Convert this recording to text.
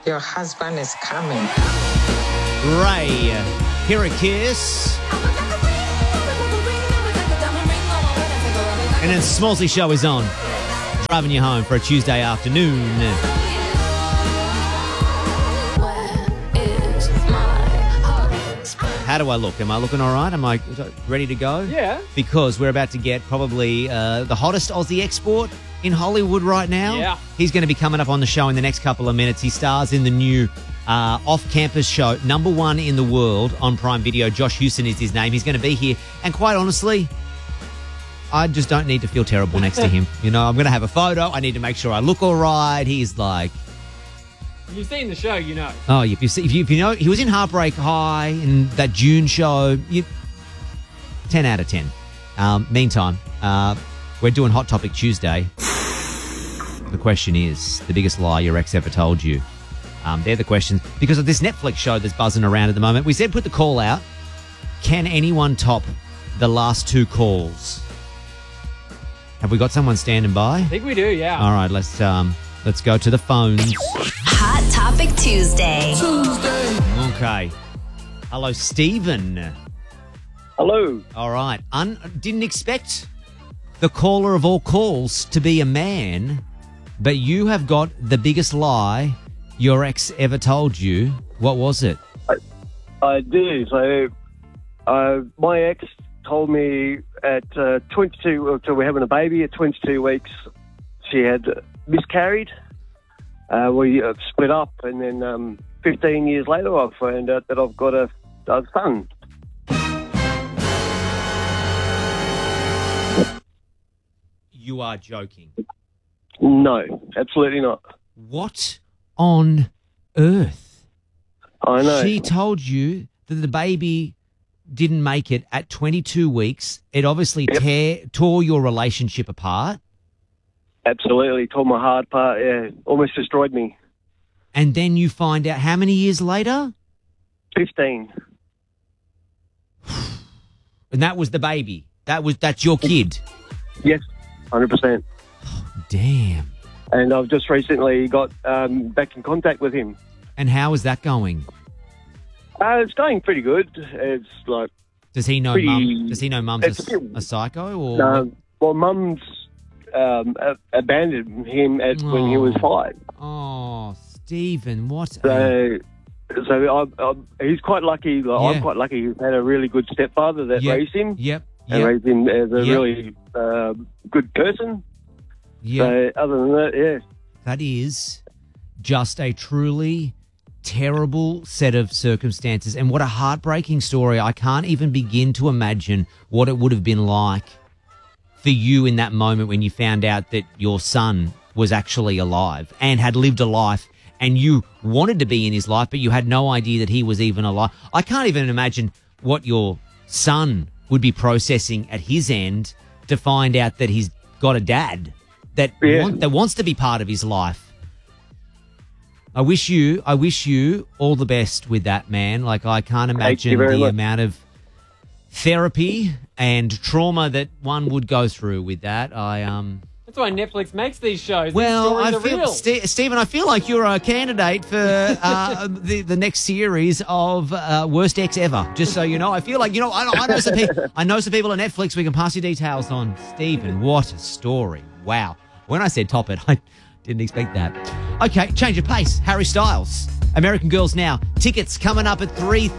Your husband is coming. Ray, here a kiss. And then Smallsy Show is on. Driving you home for a Tuesday afternoon. How do I look? Am I looking all right? Am I ready to go? Yeah. Because we're about to get probably the hottest Aussie export in Hollywood right now. Yeah. He's going to be coming up on the show in the next couple of minutes. He stars in the new off-campus show, #1 in the world on Prime Video. Josh Hewson is his name. He's going to be here. And quite honestly, I just don't need to feel terrible next to him. You know, I'm going to have a photo. I need to make sure I look all right. He's like... If you've seen the show, you know. Oh, if you know, he was in Heartbreak High in that June show. 10 out of 10. Meantime, we're doing Hot Topic Tuesday. The question is, the biggest lie your ex ever told you. They're the questions. Because of this Netflix show that's buzzing around at the moment, we said put the call out. Can anyone top the last 2 calls? Have we got someone standing by? I think we do, yeah. All right, let's go to the phones. Hot Topic Tuesday. Okay. Hello, Stephen. Hello. All right. Didn't expect the caller of all calls to be a man, but you have got the biggest lie your ex ever told you. What was it? I do. So, my ex told me at 22, so we're having a baby at 22 weeks, she had miscarried. We split up, and then 15 years later, I found out that I've got a son. You are joking. No, absolutely not. What on earth? I know. She told you that the baby didn't make it at 22 weeks. It obviously tore your relationship apart. Absolutely. Tore my heart apart, yeah. Almost destroyed me. And then you find out how many years later? 15. And that was the baby. That's your kid. Yes, 100%. Damn. And I've just recently got back in contact with him. And how is that going? It's going pretty good. It's like... Does he know mum? Does he know mum's a psycho? Or well, mum's abandoned him when he was 5. Oh, Stephen, what? So he's quite lucky. Like, I'm quite lucky. He's had a really good stepfather that raised him. Yep. And raised him as a really good person. Yeah. So other than that, yeah. That is just a truly terrible set of circumstances, and what a heartbreaking story. I can't even begin to imagine what it would have been like for you in that moment when you found out that your son was actually alive and had lived a life, and you wanted to be in his life, but you had no idea that he was even alive. I can't even imagine what your son would be processing at his end to find out that he's got a dad that wants to be part of his life. I wish you all the best with that, man. Like, I can't imagine the amount of therapy and trauma that one would go through with that. That's why Netflix makes these shows. Well, these I stories are feel, real. Stephen, I feel like you're a candidate for the next series of Worst Ex Ever. Just so you know, I feel like, I know some people at Netflix we can pass you details on. Stephen, what a story! Wow. When I said top it, I didn't expect that. Okay, change of pace. Harry Styles, American Girls Now. Tickets coming up at 3:30.